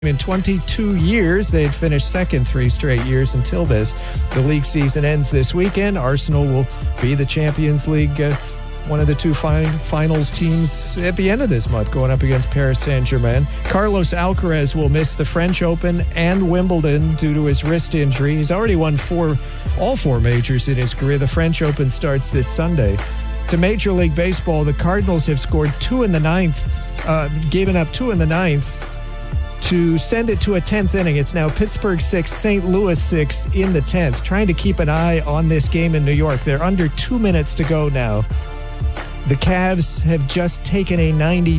In 22 years, they had finished second 3 straight years until this. The league season ends this weekend. Arsenal will be the Champions League, one of the 2 finals teams at the end of this month, going up against Paris Saint-Germain. Carlos Alcaraz will miss the French Open and Wimbledon due to his wrist injury. He's already won all 4 majors in his career. The French Open starts this Sunday. To Major League Baseball, the Cardinals have scored 2 in the 9th, given up 2 in the 9th, to send it to a 10th inning. It's now Pittsburgh 6, St. Louis 6 in the 10th. Trying to keep an eye on this game in New York. They're under 2 minutes to go now. The Cavs have just taken a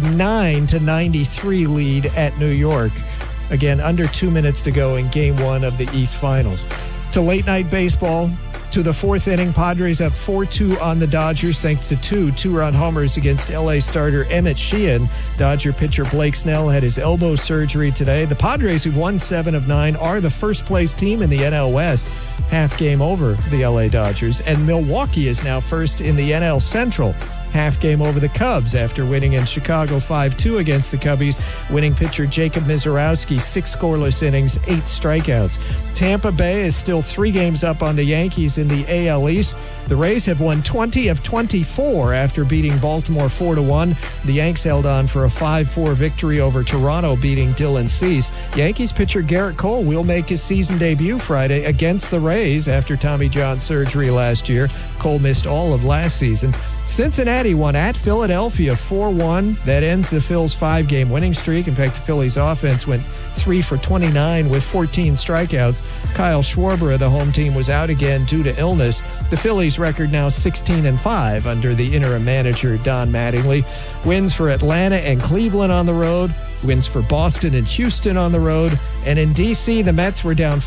99-93 lead at New York. Again, under 2 minutes to go in Game 1 of the East Finals. To late night baseball, to the 4th inning, Padres up 4-2 on the Dodgers thanks to 2 2-run homers against LA starter Emmett Sheehan. Dodger pitcher Blake Snell had his elbow surgery today. The Padres, who've won 7 of 9, are the first place team in the NL West, half game over the LA Dodgers. And Milwaukee is now first in the NL Central, half game over the Cubs after winning in Chicago 5-2 against the Cubbies. Winning pitcher Jacob Mizorowski, 6 scoreless innings, 8 strikeouts. Tampa Bay is still 3 games up on the Yankees in the AL East. The Rays have won 20 of 24 after beating Baltimore 4-1. The Yanks held on for a 5-4 victory over Toronto, beating Dylan Cease. Yankees pitcher Garrett Cole will make his season debut Friday against the Rays after Tommy John surgery last year. Cole missed all of last season. Cincinnati won at Philadelphia 4-1. That ends the Phils' 5-game winning streak. In fact, the Phillies' offense went 3 for 29 with 14 strikeouts. Kyle Schwarber of the home team was out again due to illness. The Phillies' record now 16-5 under the interim manager Don Mattingly. Wins for Atlanta and Cleveland on the road. Wins for Boston and Houston on the road. And in D.C., the Mets were Mets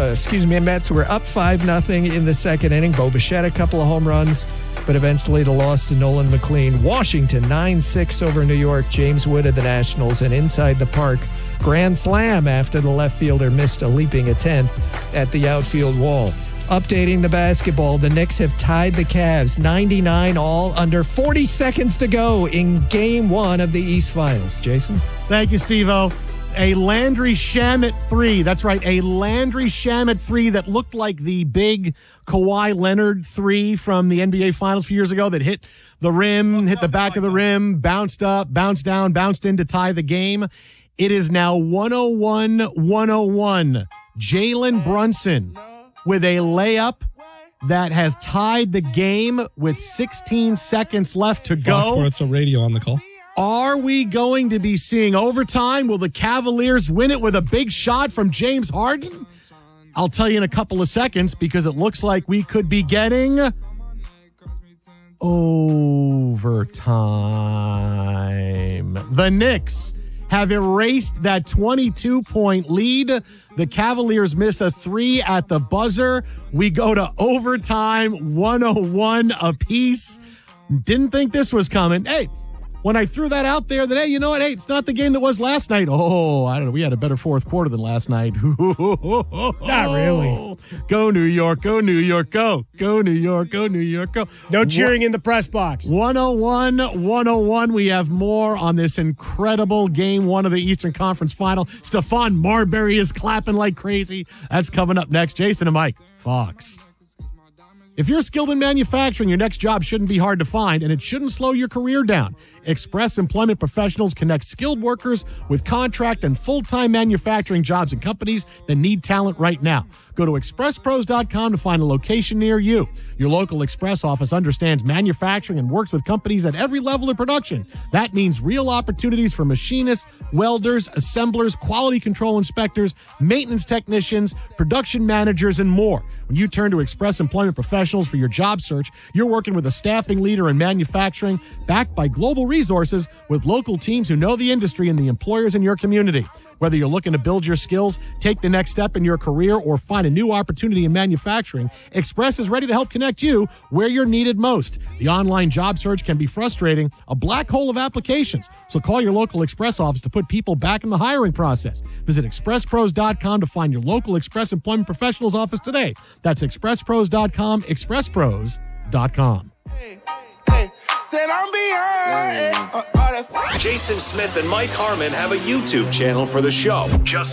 were up 5-0 in the 2nd inning. Bo Bichette, a couple of home runs, but eventually the loss to Nolan McLean. Washington 9-6 over New York. James Wood of the Nationals, and inside the park, grand slam after the left fielder missed a leaping attempt at the outfield wall. Updating the basketball, the Knicks have tied the Cavs 99 all, under 40 seconds to go in Game 1 of the East Finals. Jason? Thank you, Steve-O. A Landry Shamet 3. That's right, a Landry Shamet 3 that looked like the big Kawhi Leonard 3 from the NBA Finals a few years ago that hit the rim, hit the back of the rim, bounced up, bounced down, bounced in to tie the game. It is now 101-101. Jalen Brunson with a layup that has tied the game with 16 seconds left to go. Fox Sports Radio on the call. Are we going to be seeing overtime? Will the Cavaliers win it with a big shot from James Harden? I'll tell you in a couple of seconds, because it looks like we could be getting overtime. The Knicks have erased that 22-point lead. The Cavaliers miss a 3 at the buzzer. We go to overtime, 101 apiece. Didn't think this was coming. Hey, when I threw that out there, that, hey, you know what? Hey, it's not the game that was last night. Oh, I don't know. We had a better fourth quarter than last night. Not really. Go New York, go New York, go. Go New York, go New York, go. No cheering in the press box. 101-101. We have more on this incredible Game 1 of the Eastern Conference Final. Stephon Marbury is clapping like crazy. That's coming up next. Jason and Mike, Fox. If you're skilled in manufacturing, your next job shouldn't be hard to find, and it shouldn't slow your career down. Express Employment Professionals connect skilled workers with contract and full-time manufacturing jobs and companies that need talent right now. Go to expresspros.com to find a location near you. Your local Express office understands manufacturing and works with companies at every level of production. That means real opportunities for machinists, welders, assemblers, quality control inspectors, maintenance technicians, production managers, and more. When you turn to Express Employment Professionals for your job search, you're working with a staffing leader in manufacturing, backed by global resources with local teams who know the industry and the employers in your community. Whether you're looking to build your skills, take the next step in your career, or find a new opportunity in manufacturing, Express is ready to help connect you where you're needed most. The online job search can be frustrating, a black hole of applications. So call your local Express office to put people back in the hiring process. Visit expresspros.com to find your local Express Employment Professionals office today. That's expresspros.com, expresspros.com. Hey, said I'm beyond all that. Jason Smith and Mike Harmon have a YouTube channel for the show. Just